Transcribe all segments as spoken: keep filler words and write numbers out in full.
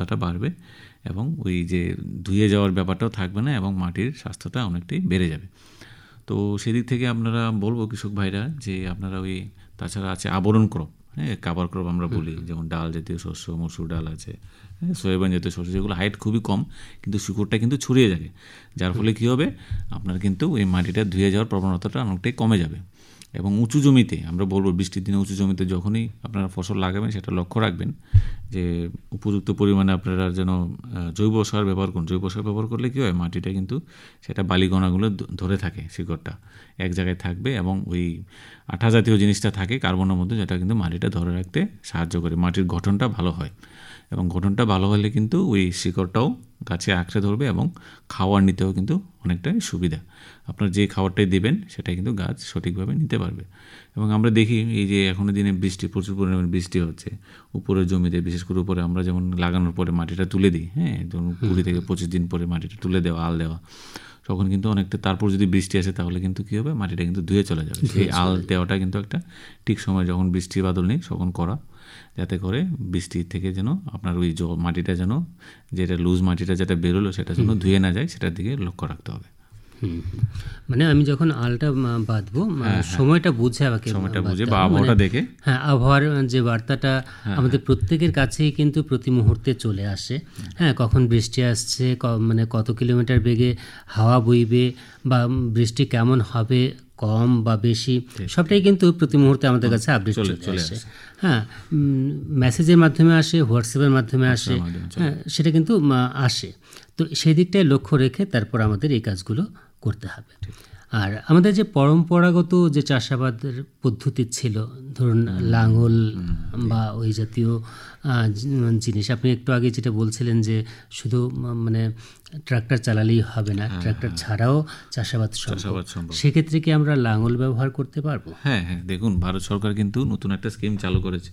উর্বরতাটা বাড়বে এবং ওই যে ধুয়ে যাওয়ার ব্যাপারটাও থাকবে না এবং মাটির স্বাস্থ্যটা অনেকটাই বেড়ে যাবে। তো সেদিক থেকে আপনারা বলবো কৃষক ভাইরা যে আপনারা ওই তাছাড়া আছে আবরণ ক্রপ, হ্যাঁ কাভার ক্রপ আমরা বলি, যেমন ডাল জাতীয় শস্য, মসুর ডাল আছে, হ্যাঁ সয়াবিন জাতীয় শস্য, যেগুলো হাইট খুবই কম কিন্তু শিকড়টা কিন্তু ছড়িয়ে যাবে, যার ফলে কী হবে আপনার কিন্তু ওই মাটিটা ধুয়ে যাওয়ার প্রবণতাটা অনেকটাই কমে যাবে। এবং উঁচু জমিতে আমরা বলবো বৃষ্টির দিনে উঁচু জমিতে যখনই আপনারা ফসল লাগাবেন সেটা লক্ষ্য রাখবেন যে উপযুক্ত পরিমাণে আপনারা যেন জৈব সার ব্যবহার করুন। জৈব সার ব্যবহার করলে কী হয়, মাটিটা কিন্তু সেটা বালিকণাগুলো ধরে থাকে, শিকড়টা এক জায়গায় থাকবে এবং ওই আঠা জাতীয় জিনিসটা থাকে কার্বনের মধ্যে, যেটা কিন্তু মাটিটা ধরে রাখতে সাহায্য করে, মাটির গঠনটা ভালো হয়। এবং গঠনটা ভালো হলে কিন্তু ওই শিকড়টাও গাছে আঁকড়ে ধরবে এবং খাওয়ার নিতেও কিন্তু অনেকটাই সুবিধা। আপনার যে খাবারটাই দেবেন সেটাই কিন্তু গাছ সঠিকভাবে নিতে পারবে। এবং আমরা দেখি এই যে এখনো দিনে বৃষ্টি, প্রচুর পরিমাণে বৃষ্টি হচ্ছে উপরের জমিতে, বিশেষ করে উপরে আমরা যেমন লাগানোর পরে মাটিটা তুলে দিই, হ্যাঁ ধরুন কুড়ি থেকে পঁচিশ দিন পরে মাটিটা তুলে দেওয়া, আল দেওয়া, তখন কিন্তু অনেকটা তারপর যদি বৃষ্টি আসে তাহলে কিন্তু কী হবে, মাটিটা কিন্তু ধুয়ে চলে যাবে। সেই আল দেওয়াটা কিন্তু একটা ঠিক সময় যখন বৃষ্টি বাদল নেই তখন করা, যাতে করে বৃষ্টি থেকে যেন আপনার ওই মাটিটা যেন যেটা লুজ মাটিটা যেটা বেরোলো সেটা যেন ধুয়ে না যায়, সেটার দিকে লক্ষ্য রাখতে হবে। মানে আমি যখন আলটা বাঁধবো সময়টা বুঝে আমাকে সময়টা বুঝে বা আবহাওয়াটা দেখে, হ্যাঁ আবহাওয়ার যে বার্তাটা আমাদের প্রত্যেকের কাছেই কিন্তু প্রতি মুহূর্তে চলে আসে, হ্যাঁ কখন বৃষ্টি আসছে, মানে কত কিলোমিটার বেগে হাওয়া বইবে বা বৃষ্টি কেমন হবে, কম বা বেশি, সবটাই কিন্তু প্রতি মুহূর্তে আমাদের কাছে আপডেট চলে আসে। হ্যাঁ মেসেজের মাধ্যমে আসে, হোয়াটসঅ্যাপের মাধ্যমে আসে, হ্যাঁ সেটা কিন্তু আসে। তো সেই দিকটায় লক্ষ্য রেখে তারপর আমাদের এই কাজগুলো করতে হবে। আর আমাদের যে পরম্পরাগত যে চাষাবাদের পদ্ধতি ছিল, ধরুন লাঙল বা ওই জাতীয় জিনিস, আপনি একটু আগে যেটা বলছিলেন যে শুধু মানে ট্রাক্টর চালালেই হবে না, ট্রাক্টর ছাড়াও চাষাবাদ সম্ভব, সেক্ষেত্রে কি আমরা লাঙল ব্যবহার করতে পারবো? হ্যাঁ হ্যাঁ দেখুন, ভারত সরকার কিন্তু নতুন একটা স্কিম চালু করেছে,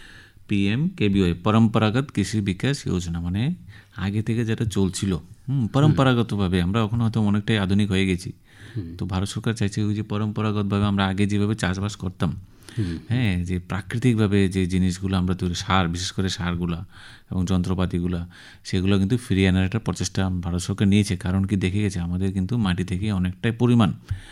পিএম কেবিওয়াই পরম্পরাগত কৃষি বিকাশ যোজনা। মানে আগে থেকে যেটা চলছিল হুম পরম্পরাগতভাবে, আমরা এখন হয়তো অনেকটাই আধুনিক হয়ে গেছি, তো ভারত সরকার চাইছে ওই যে পরম্পরাগতভাবে আমরা আগে যেভাবে চাষবাস করতাম, হ্যাঁ যে প্রাকৃতিকভাবে যে জিনিসগুলো আমরা তৈরি, সার বিশেষ করে সারগুলা এবং যন্ত্রপাতিগুলা, সেগুলো কিন্তু ফিরিয়ে আনার একটা প্রচেষ্টা ভারত সরকার নিয়েছে। কারণ কি দেখে গেছে আমাদের কিন্তু মাটি থেকে অনেকটাই পরিমাণ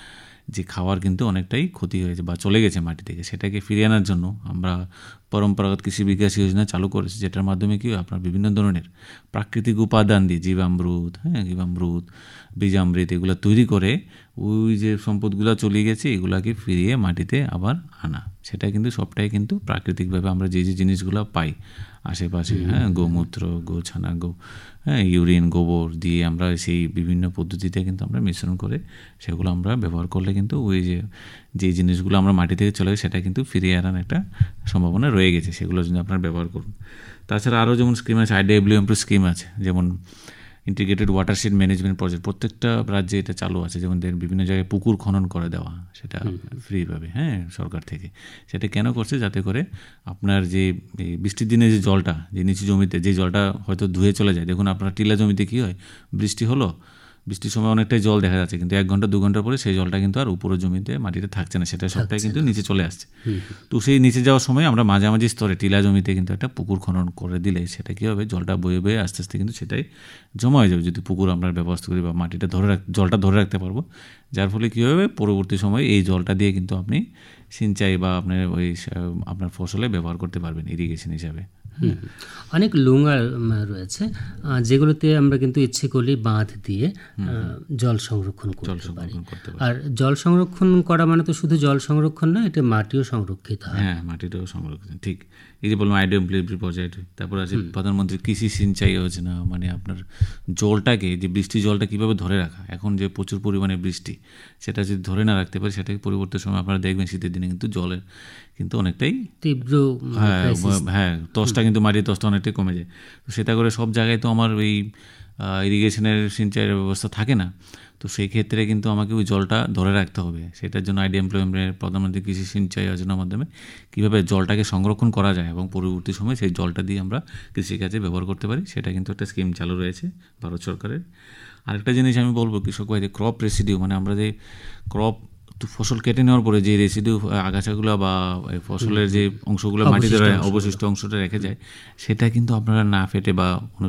যে খাওয়ার কিন্তু অনেকটাই ক্ষতি হয়েছে বা চলে গেছে মাটি থেকে, সেটাকে ফিরিয়ে আনার জন্য আমরা পরম্পরাগত কৃষি বিকাশ যোজনা চালু করেছি, যেটার মাধ্যমে কি আপনার বিভিন্ন ধরনের প্রাকৃতিক উপাদান দিয়ে জীবামৃত, হ্যাঁ জীবামৃত, বীজামৃত এগুলো তৈরি করে ওই যে সম্পদগুলো চলে গেছে এগুলাকে ফিরিয়ে মাটিতে আবার আনা, সেটা কিন্তু সবটাই কিন্তু প্রাকৃতিকভাবে আমরা যে যে জিনিসগুলো পাই আশেপাশে, হ্যাঁ গোমূত্র, গো ছানা, গো হ্যাঁ ইউরিন, গোবর দিয়ে আমরা সেই বিভিন্ন পদ্ধতিতে কিন্তু আমরা মিশ্রণ করে সেগুলো আমরা ব্যবহার করলে কিন্তু ওই যে যে জিনিসগুলো আমরা মাটি থেকে চলে গেছে সেটা কিন্তু ফিরিয়ে আনার একটা সম্ভাবনা রয়ে গেছে, সেগুলো যদি আপনারা ব্যবহার করুন। তাছাড়া আরও যেমন স্কিম আছে, আইডিডব্লিউএমপি স্কিম আছে, যেমন ইন্টিগ্রেটেড ওয়াটারশেড ম্যানেজমেন্ট প্রজেক্ট, প্রত্যেকটা রাজ্যে এটা চালু আছে। যেমন বিভিন্ন জায়গায় পুকুর খনন করে দেওয়া, সেটা ফ্রিভাবে হ্যাঁ সরকার থেকে। সেটা কেন করছে, যাতে করে আপনার যে বৃষ্টির দিনে যে জলটা যে নিচু জমিতে যে জলটা হয়তো ধুয়ে চলে যায়, দেখুন আপনার টিলা জমিতে কী হয়, বৃষ্টি হলো, বৃষ্টির সময় অনেকটাই জল দেখা যাচ্ছে, কিন্তু এক ঘন্টা দু ঘন্টা পরে সেই জলটা কিন্তু আর উপরের জমিতে মাটিতে থাকছে না, সেটা সবটাই কিন্তু নিচে চলে আসছে। তো সেই নিচে যাওয়ার সময় আমরা মাঝামাঝি স্তরে টিলা জমিতে কিন্তু একটা পুকুর খনন করে দিলে সেটা কী হবে, জলটা বয়ে বয়ে আস্তে আস্তে কিন্তু সেটাই জমা হয়ে যাবে যদি পুকুর আমরা ব্যবস্থা করি বা মাটিটা ধরে রাখ জলটা ধরে রাখতে পারবো, যার ফলে কী হবে পরবর্তী সময়ে এই জলটা দিয়ে কিন্তু আপনি সিঞ্চাই বা আপনার ওই আপনার ফসলে ব্যবহার করতে পারবেন ইরিগেশন হিসাবে। অনেক লুঙ্গা রয়েছে যেগুলোতে আমরা কিন্তু ইচ্ছে করলে বাঁধ দিয়ে জল সংরক্ষণ করতে পারি। আর জল সংরক্ষণ করা মানে তো শুধু জল সংরক্ষণ না, এটা মাটিও সংরক্ষিত হয়। হ্যাঁ মাটিটাও সংরক্ষণ, ঠিক। এই যে বললাম আইডিডব্লিউএমপি প্রজেক্ট, তারপর আছে প্রধানমন্ত্রী কৃষি সিঞ্চাই যোজনা, মানে আপনার জলটাকে যে বৃষ্টির জলটা কীভাবে ধরে রাখা, এখন যে প্রচুর পরিমাণে বৃষ্টি সেটা যদি ধরে না রাখতে পারে সেটাকে পরবর্তী সময় আপনারা দেখবেন শীতের দিনে কিন্তু জলের কিন্তু অনেকটাই তীব্র হ্যাঁ হ্যাঁ তসটা কিন্তু মাটির তসটা অনেকটাই কমে যায়। তো সেটা করে সব জায়গায় তো আমার ওই ইরিগেশনের সিঞ্চাইয়ের ব্যবস্থা থাকে না, তো সেই ক্ষেত্রে কিন্তু আমাকে ওই জলটা ধরে রাখতে হবে। সেটার জন্য আইডিএমপ্লয়মেন্টের প্রধানমন্ত্রী কৃষি সিঞ্চাই যোজনার মাধ্যমে কীভাবে জলটাকে সংরক্ষণ করা যায় এবং পরবর্তী সময় সেই জলটা দিয়ে আমরা কৃষিকাজে ব্যবহার করতে পারি, সেটা কিন্তু একটা স্কিম চালু রয়েছে ভারত সরকারের। আরেকটা জিনিস আমি বলবো কৃষক ভাইদের, ক্রপ রেসিডিউ, মানে আমরা যে ক্রপ ফসল কেটে নেওয়ার পরে যে রেসিডিউ আগাছাগুলো বা ফসলের যে অংশগুলো মাটিতে অবশিষ্ট অংশটা রেখে যায়, সেটা কিন্তু আপনারা না ফেটে বা